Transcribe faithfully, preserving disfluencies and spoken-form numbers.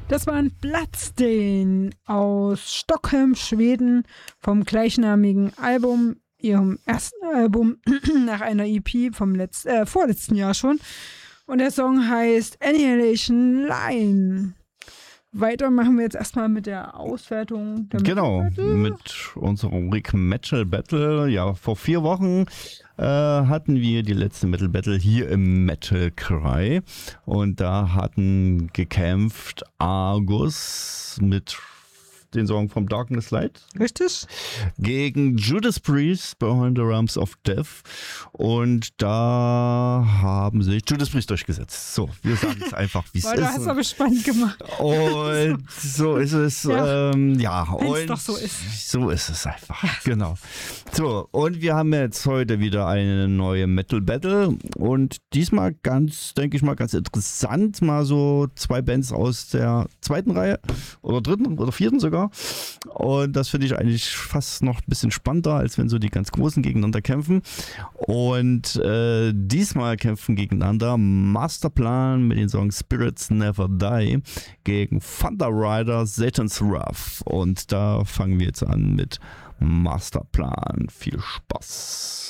Das war ein Bloodstained aus Stockholm, Schweden, vom gleichnamigen Album, ihrem ersten Album nach einer E P vom letzt, äh, vorletzten Jahr schon. Und der Song heißt Annihilation Line. Weiter machen wir jetzt erstmal mit der Auswertung der Genau, Metal Battle. mit unserem Rick Metal Battle. Ja, vor vier Wochen äh, hatten wir die letzte Metal Battle hier im Metal Cry. Und da hatten gekämpft Argus mit den Song vom Darkness Light. Richtig? Gegen Judas Priest, Behind the Realms of Death. Und da haben sich Judas Priest durchgesetzt. So, wir sagen es einfach, wie es ist. Boah, du hast aber spannend gemacht. Und so ist es. Ja, ähm, ja wenn's und doch so ist. So ist es einfach. Genau. So, und wir haben jetzt heute wieder eine neue Metal Battle. Und diesmal ganz, denke ich mal, ganz interessant. Mal so zwei Bands aus der zweiten Reihe oder dritten oder vierten sogar. Und das finde ich eigentlich fast noch ein bisschen spannender, als wenn so die ganz Großen gegeneinander kämpfen. Und äh, diesmal kämpfen gegeneinander Masterplan mit den Song Spirits Never Die gegen Thunder Rider Satan's Wrath. Und da fangen wir jetzt an mit Masterplan. Viel Spaß.